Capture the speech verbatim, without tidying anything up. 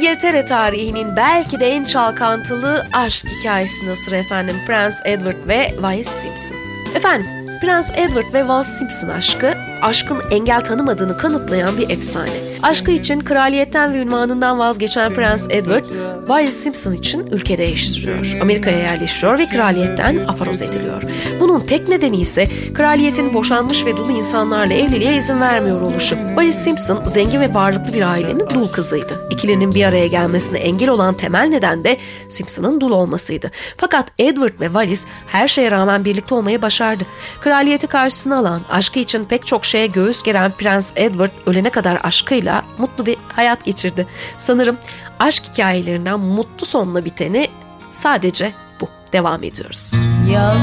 İngiltere tarihinin belki de en çalkantılı aşk hikayesine sıra efendim. Prens Edward ve Wallis Simpson. Efendim, Prens Edward ve Wallis Simpson aşkı, aşkın engel tanımadığını kanıtlayan bir efsane. Aşkı için kraliyetten ve ünvanından vazgeçen Prens Edward, Wallis Simpson için ülke değiştiriyor. Amerika'ya yerleşiyor ve kraliyetten afaroz ediliyor. Bunun tek nedeni ise kraliyetin boşanmış ve dul insanlarla evliliğe izin vermiyor oluşu. Wallis Simpson zengin ve varlıklı bir ailenin dul kızıydı. İkilinin bir araya gelmesine engel olan temel neden de Simpson'ın dul olmasıydı. Fakat Edward ve Wallis her şeye rağmen birlikte olmayı başardı. Kraliyeti karşısına alan, aşkı için pek çok şeye göğüs geren Prens Edward ölene kadar aşkıyla mutlu bir hayat geçirdi. Sanırım aşk hikayelerinden mutlu sonla biteni sadece bu. Devam ediyoruz. Yalnız